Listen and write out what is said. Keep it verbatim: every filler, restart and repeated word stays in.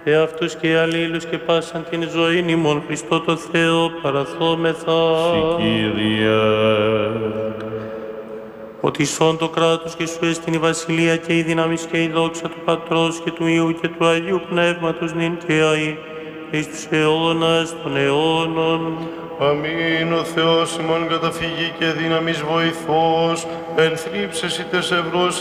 εαυτούς και αλλήλους και πάσαν την ζωήν ημών Χριστό το Θεό παραθόμεθα. Συ Κύριε. Ότι σών το κράτος και σου έστειν η βασιλεία και η δύναμις και η δόξα του Πατρός και του Υιού και του Αγίου Πνεύματος νυν και αεί εις τους αιώνας των αιώνων. Αμήν ο Θεός ημών καταφυγή και δύναμις βοηθός, εν θλίψεσι τες ευρώς